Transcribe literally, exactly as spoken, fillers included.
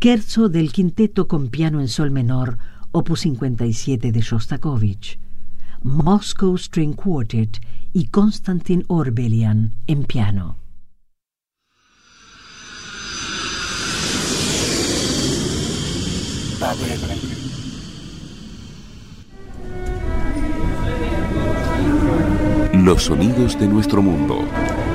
Scherzo del quinteto con piano en sol menor, opus cincuenta y siete de Shostakovich, Moscow String Quartet y Konstantin Orbelian en piano. Los sonidos de nuestro mundo.